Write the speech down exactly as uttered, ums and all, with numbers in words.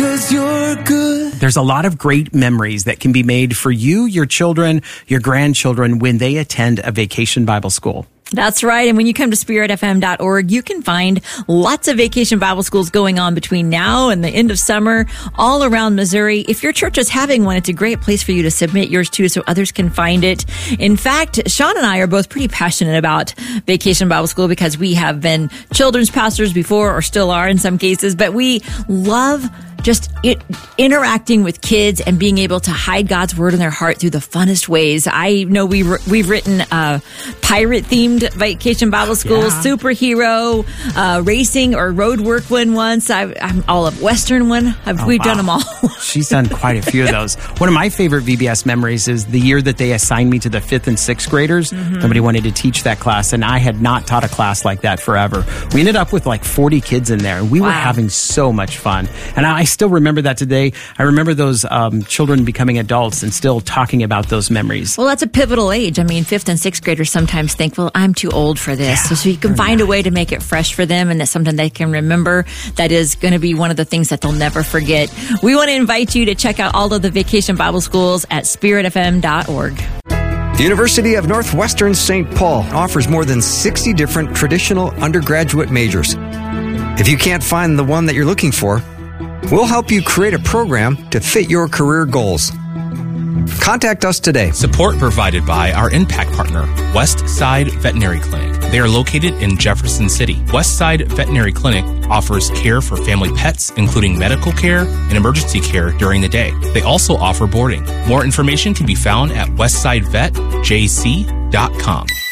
'cause you're good. There's a lot of great memories that can be made for you, your children, your grandchildren when they attend a Vacation Bible School. That's right. And when you come to spirit f m dot org, you can find lots of Vacation Bible Schools going on between now and the end of summer all around Missouri. If your church is having one, it's a great place for you to submit yours to so others can find it. In fact, Sean and I are both pretty passionate about Vacation Bible School because we have been children's pastors before, or still are in some cases, but we love just it, interacting with kids and being able to hide God's word in their heart through the funnest ways. I know we we've written uh, pirate-themed Vacation Bible School, yeah. superhero, uh, racing or road work one once. I, I'm all of Western one. I've, oh, we've wow. done them all. She's done quite a few of those. One of my favorite V B S memories is the year that they assigned me to the fifth and sixth graders. Mm-hmm. Somebody wanted to teach that class, and I had not taught a class like that forever. We ended up with like forty kids in there, and we wow. were having so much fun. And I still remember that today. I remember those um, children becoming adults and still talking about those memories. Well, that's a pivotal age. I mean, fifth and sixth graders sometimes think, well, I'm too old for this. Yeah, so, so you can find not. a way to make it fresh for them, and that's something they can remember. That is going to be one of the things that they'll never forget. We want to invite you to check out all of the Vacation Bible Schools at spirit f m dot org. The University of Northwestern Saint Paul offers more than sixty different traditional undergraduate majors. If you can't find the one that you're looking for, we'll help you create a program to fit your career goals. Contact us today. Support provided by our impact partner, Westside Veterinary Clinic. They are located in Jefferson City. Westside Veterinary Clinic offers care for family pets, including medical care and emergency care during the day. They also offer boarding. More information can be found at westside vet j c dot com.